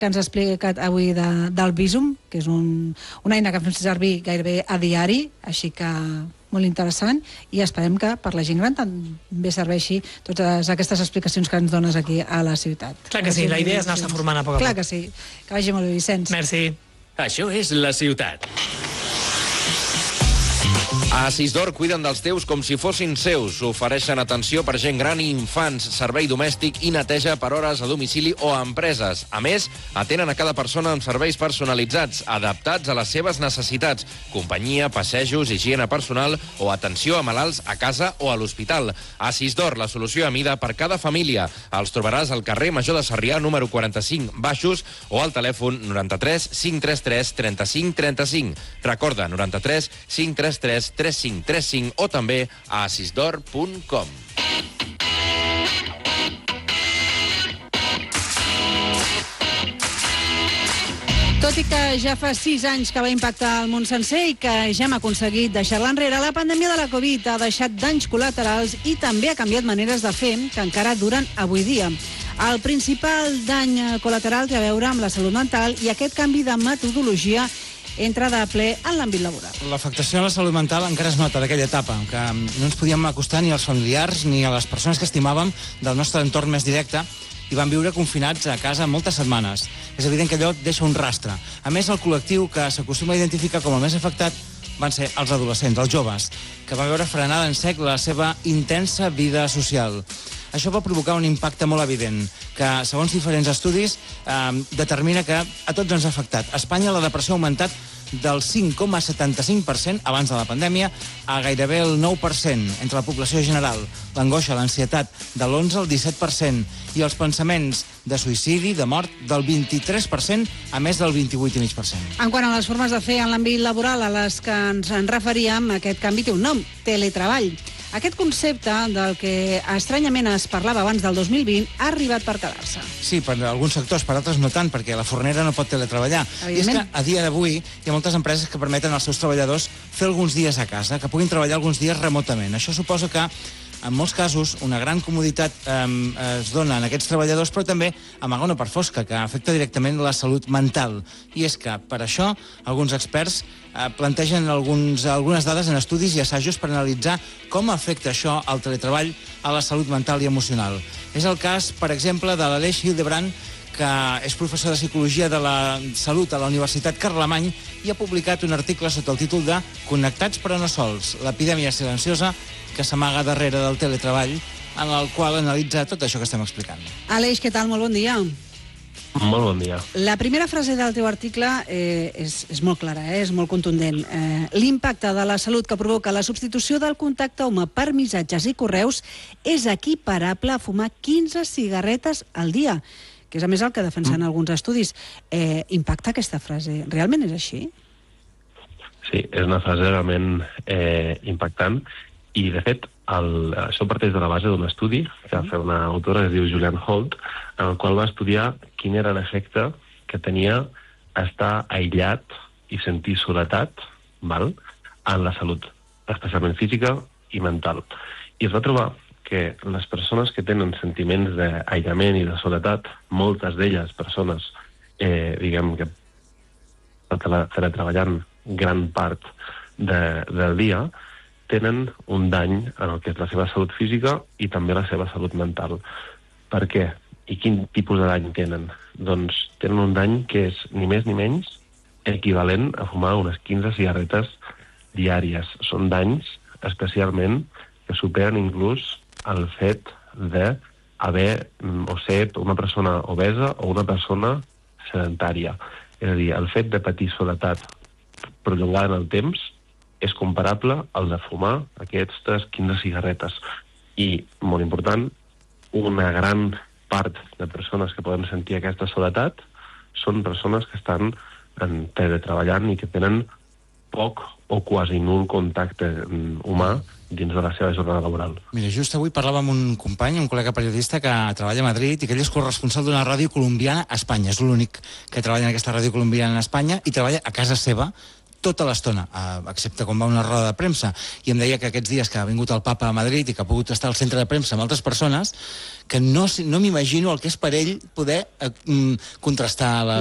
que ens ha explicat avui del Bizum, que és una eina que fem servir gairebé a diari, així que molt interessant, i esperem que per la gent gran també serveixi totes aquestes explicacions que ens dones aquí a la ciutat. Clar que sí, la idea és anar-se formant a poc a poc. Clar que sí, que vagi molt bé, Vicenç. Merci. Això és la ciutat. A Sisdor cuiden dels teus com si fossin seus. Ofereixen atenció per gent gran i infants, servei domèstic i neteja per hores a domicili o a empreses. A més, atenen a cada persona amb serveis personalitzats, adaptats a les seves necessitats. Companyia, passejos, higiene personal o atenció a malalts a casa o a l'hospital. A Sisdor, la solució a mida per cada família. Els trobaràs al carrer Major de Sarrià, número 45, Baixos, o al telèfon 93 533 35 35. Recorda, 93 533 3535 o també a sisdor.com. Tot i que ja fa 6 anys que va impactar el món sencer i que ja hem aconseguit deixar-la enrere, la pandèmia de la Covid ha deixat danys col·laterals i també ha canviat maneres de fer que encara duren avui dia. El principal dany col·lateral té a veure amb la salut mental i aquest canvi de metodologia entra de ple en l'àmbit laboral. L'afectació a la salut mental encara es nota d'aquella etapa, que no ens podíem acostar ni als familiars ni a les persones que estimàvem del nostre entorn més directe i van viure confinats a casa moltes setmanes. És evident que allò deixa un rastre. A més, el col·lectiu que s'acostuma a identificar com el més afectat van ser els adolescents, els joves, que van veure frenada en sec la seva intensa vida social. Això va provocar un impacte molt evident, que, segons diferents estudis, determina que a tots ens ha afectat. A Espanya la depressió ha augmentat del 5,75% abans de la pandèmia a gairebé el 9% entre la població general. L'angoixa, l'ansietat, de l'11 al 17%, i els pensaments de suïcidi, de mort, del 23% a més del 28,5%. En quant a les formes de fer en l'àmbit laboral a les que ens en referíem, aquest canvi té un nom, teletreball. Aquest concepte, del que estranyament es parlava abans del 2020, ha arribat per quedar-se. Sí, per alguns sectors, per altres no tant, perquè la fornera no pot teletreballar. I és que a dia d'avui hi ha moltes empreses que permeten als seus treballadors fer alguns dies a casa, que puguin treballar alguns dies remotament. Això suposa que en molts casos, una gran comoditat es dona a aquests treballadors, però també amaga una part fosca, que afecta directament la salut mental. I és que, per això, alguns experts plantegen algunes dades en estudis i assajos per analitzar com afecta això al teletreball a la salut mental i emocional. És el cas, per exemple, de l'Aleix Hildebrand, que és professor de Psicologia de la Salut a la Universitat Carlemany i ha publicat un article sota el títol de Connectats però no sols, l'epidèmia silenciosa que s'amaga darrere del teletreball, en el qual analitza tot això que estem explicant. Aleix, què tal? Molt bon dia. Molt bon dia. La primera frase del teu article és molt clara, és molt contundent. L'impacte de la salut que provoca la substitució del contacte humà per missatges i correus és equiparable a fumar 15 cigarretes al dia, que és a més el que defensen alguns estudis. Impacta aquesta frase? Realment és així? Sí, és una frase realment impactant i, de fet, això parteix de la base d'un estudi que va fer una autora que es diu Julianne Holt, en el qual va estudiar quin era l'efecte que tenia estar aïllat i sentir soledat en la salut, especialment física i mental. I es va trobar que les persones que tenen sentiments d'aïllament i de soledat, moltes d'elles persones, diguem que treballant gran part del dia, tenen un dany en el que és la seva salut física i també la seva salut mental. Per què? I quin tipus de dany tenen? Doncs tenen un dany que és ni més ni menys equivalent a fumar unes 15 cigarretes diàries. Són danys, especialment, que superen inclús el fet d'haver o ser una persona obesa o una persona sedentària. És a dir, el fet de patir soledat prolongada en el temps és comparable al de fumar aquestes 15 cigarretes. I, molt important, una gran part de persones que poden sentir aquesta soledat són persones que estan teletreballant i que tenen poc o quasi nul contacte humà dins de la seva jornada laboral. Mira, just avui parlava amb un company, un col·lega periodista que treballa a Madrid i que ell és corresponsal d'una ràdio colombiana a Espanya. És l'únic que treballa en aquesta ràdio colombiana a Espanya i treballa a casa seva tota l'estona, excepte quan va a una roda de premsa, i em deia que aquests dies que ha vingut el papa a Madrid i que ha pogut estar al centre de premsa amb altres persones, que no m'imagino el que és per ell poder contrastar